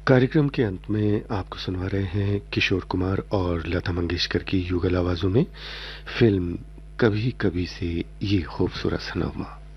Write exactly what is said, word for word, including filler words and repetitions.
कार्यक्रम के अंत में आपको सुनवा रहे हैं किशोर कुमार और लता मंगेशकर की युगल आवाजों में फिल्म कभी कभी से ये खूबसूरत सनम हुआ।